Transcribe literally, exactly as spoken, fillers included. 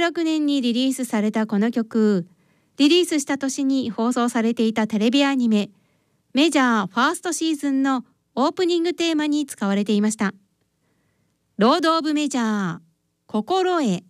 くねんにリリースされたこの曲、リリースした年に放送されていたテレビアニメメジャーファーストシーズンのオープニングテーマに使われていました。ロード・オブ・メジャー、心得。